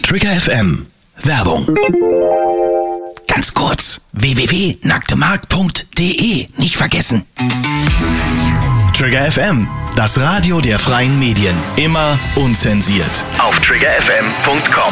Trigger FM. Werbung. Ganz kurz. www.nacktemarkt.de. Nicht vergessen. Trigger FM. Das Radio der freien Medien. Immer unzensiert. Auf triggerfm.com.